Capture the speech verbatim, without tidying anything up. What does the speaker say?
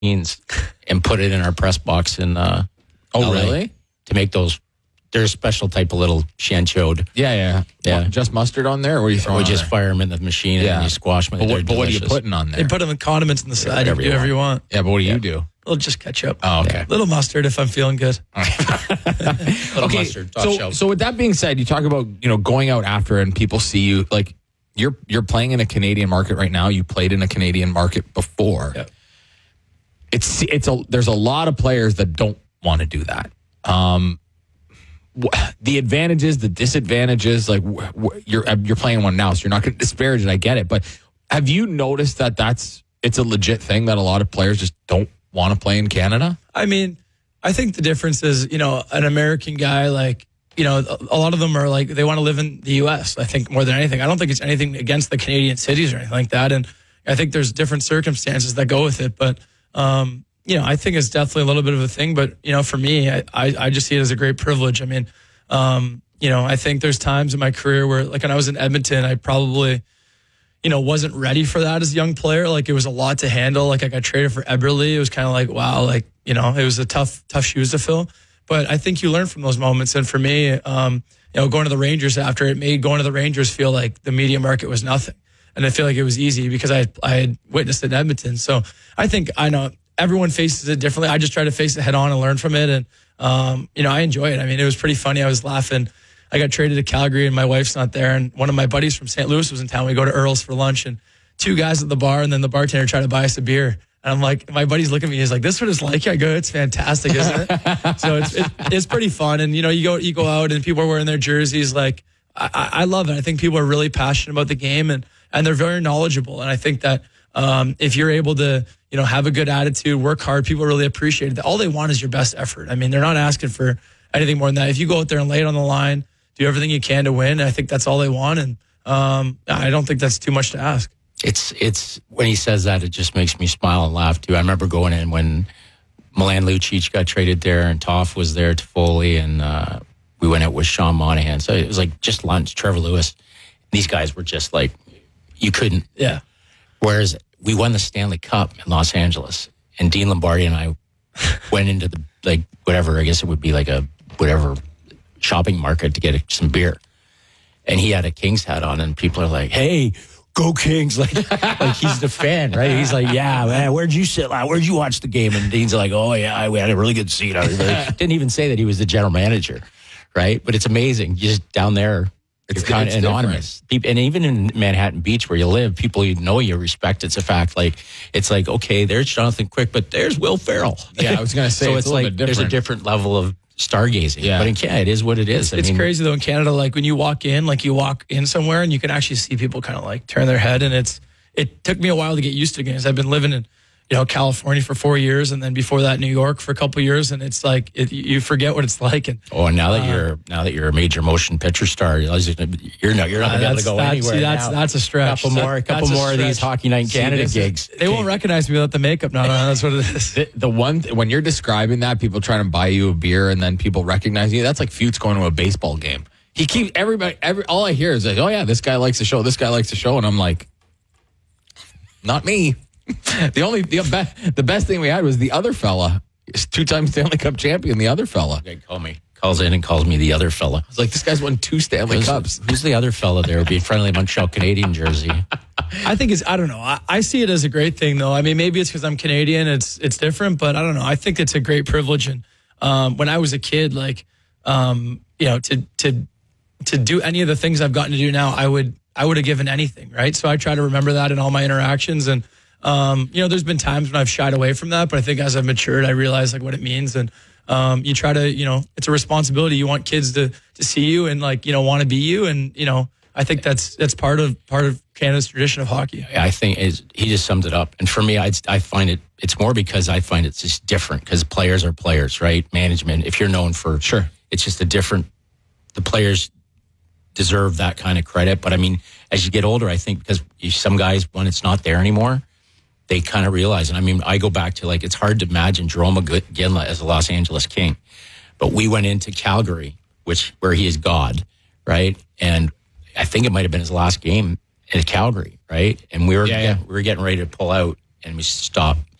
machines and put it in our press box in uh, Oh, L A really? to make those. They're a special type of little chanchode. Yeah, yeah. Yeah. What, just mustard on there, or what are you throwing We on just there? fire them in the machine Yeah. and you squash them. But, what, They're but what are you delicious. putting on there? They put them in condiments on the side. You Whatever can do you whatever you want. yeah, but what do you do? Little just ketchup. Oh, okay. Little mustard if I'm feeling good. Little Okay, mustard, top so, shelf. so with that being said, you talk about, you know, going out after and people see you, like, you're you're playing in a Canadian market right now. You played in a Canadian market before. Yep. It's it's a there's a lot of players that don't want to do that. Um, wh- the advantages, the disadvantages, like wh- wh- you're you're playing one now, so you're not going to disparage it. I get it, but have you noticed that that's it's a legit thing that a lot of players just don't want to play in Canada? I mean, I think the difference is, you know, an American guy, like, you know, a lot of them are like, they want to live in the U S, I think, more than anything. I don't think it's anything against the Canadian cities or anything like that. And I think there's different circumstances that go with it. But, um, you know, I think it's definitely a little bit of a thing. But, you know, for me, I, I, I just see it as a great privilege. I mean, um, you know, I think there's times in my career where, like, when I was in Edmonton, I probably, you know, wasn't ready for that as a young player. Like, it was a lot to handle. Like, I got traded for Eberle. It was kind of like, wow, like, you know, it was a tough, tough shoes to fill. But I think you learn from those moments. And for me, um, you know, going to the Rangers after, it made going to the Rangers feel like the media market was nothing. And I feel like it was easy because I, I had witnessed it in Edmonton. So I think, I know everyone faces it differently. I just try to face it head on and learn from it. And, um, you know, I enjoy it. I mean, it was pretty funny. I was laughing. I got traded to Calgary and my wife's not there. And one of my buddies from Saint Louis was in town. We go to Earl's for lunch and two guys at the bar and then the bartender tried to buy us a beer. And I'm like, my buddy's looking at me. He's like, "This is what it's like." I go, "It's fantastic, isn't it?" So it's it, it's pretty fun. And you know, you go you go out and people are wearing their jerseys. Like, I, I love it. I think people are really passionate about the game and and they're very knowledgeable. And I think that um, if you're able to, you know, have a good attitude, work hard, people really appreciate it. All they want is your best effort. I mean, they're not asking for anything more than that. If you go out there and lay it on the line, do everything you can to win, I think that's all they want. And um, I don't think that's too much to ask. It's it's when he says that, it just makes me smile and laugh too. I remember going in when Milan Lucic got traded there and Toff was there, Toffoli, and uh, we went out with Sean Monahan. So it was like just lunch, Trevor Lewis. These guys were just like, you couldn't. Yeah. Whereas we won the Stanley Cup in Los Angeles, and Dean Lombardi and I went into the, like, whatever, I guess it would be like a, whatever, shopping market to get some beer. And he had a Kings hat on, and people are like, "Hey, go Kings!" Like, like he's the fan, right? He's like, "Yeah, man, where'd you sit? Where'd you watch the game?" And Dean's like, "Oh yeah, we had a really good seat." Didn't even say that he was the general manager, right? But it's amazing. You're just down there, It's you're kind it's of anonymous. People, and even in Manhattan Beach, where you live, people you know you respect. It's a fact. Like, it's like, okay, there's Jonathan Quick, but there's Will Ferrell. Yeah, I was going to say, so it's, it's, a little like bit there's a different. different level of stargazing. Yeah. But in Canada, it is what it is. I It's mean, crazy though in Canada, like when you walk in, like you walk in somewhere and you can actually see people kind of like turn their head. And it's, it took me a while to get used to it because I've been living in, you know, California for four years. And then before that, New York for a couple of years. And it's like, it, you forget what it's like. And Oh, and now that Uh, you're now that you're a major motion picture star, you're not you're not, you're not gonna be able to go that's, anywhere. see, that's, now. that's a stretch. couple more, a couple That's a more of these stretch. Hockey Night in See, Canada this is- gigs. They won't recognize me without the makeup. No, no, no, that's what it is. The, the one th- when you're describing that, people trying to buy you a beer and then people recognize you. That's like Fuchs going to a baseball game. He keeps everybody. Every all I hear is like, "Oh yeah, this guy likes the show. This guy likes the show," and I'm like, "Not me." The only the, be, the best thing we had was the other fella, two-time Stanley Cup champion. The other fella. They call me, calls in and calls me the other fella. I was like, "This guy's won two Stanley Who's, Cups." who's the other fella there? Be friendly Montreal Canadian jersey. I think it's, I don't know. I, I see it as a great thing though. I mean, maybe it's because I'm Canadian. It's, it's different, but I don't know. I think it's a great privilege. And, um, when I was a kid, like, um, you know, to, to, to do any of the things I've gotten to do now, I would, I would have given anything. Right. So I try to remember that in all my interactions. And, um, you know, there's been times when I've shied away from that, but I think as I've matured, I realize like what it means. And, um, you try to, you know, it's a responsibility. You want kids to, to see you and like, you know, want to be you. And, you know, I think that's that's part of part of Canada's tradition of hockey. I think is he just summed it up. And for me, I I find it it's more because I find it's just different because players are players, right? Management. If you're known for Sure, it's just a different. The players deserve that kind of credit, but I mean, as you get older, I think because you, some guys when it's not there anymore, they kind of realize. And I mean, I go back to like it's hard to imagine Jarome Iginla as a Los Angeles King, but we went into Calgary, which where he is God, right? And I think it might have been his last game in Calgary, right? And we were Yeah, getting, yeah. we were getting ready to pull out, and we stopped